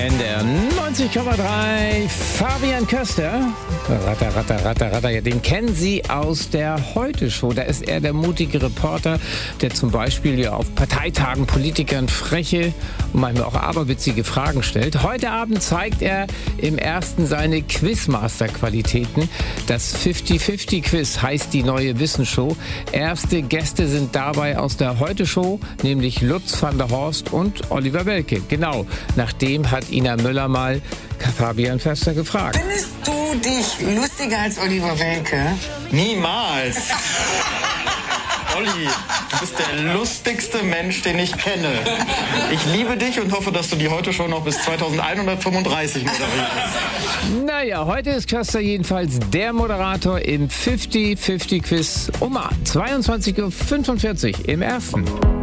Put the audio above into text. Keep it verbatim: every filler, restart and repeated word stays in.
N D R neunzig Komma drei, Fabian Köster. Ratter, ratter, ratter, ratter. Ja, den kennen Sie aus der Heute-Show. Da ist er der mutige Reporter, der zum Beispiel ja auf Parteitagen Politikern freche und manchmal auch aberwitzige Fragen stellt. Heute Abend zeigt er im ersten seine Quizmaster-Qualitäten. Das fifty-fifty-Quiz heißt die neue Wissensshow. Erste Gäste sind dabei aus der Heute-Show, nämlich Lutz van der Horst und Oliver Welke. Genau, nach dem hat Ina Müller mal Fabian Köster gefragt. Findest du dich lustiger als Oliver Welke? Niemals. Olli, du bist der lustigste Mensch, den ich kenne. Ich liebe dich und hoffe, dass du die Heute-Show noch bis zweitausendeinhundertfünfunddreißig moderierst. Naja, heute ist Köster jedenfalls der Moderator im fifty-fifty-Quiz um zweiundzwanzig Uhr fünfundvierzig im ersten.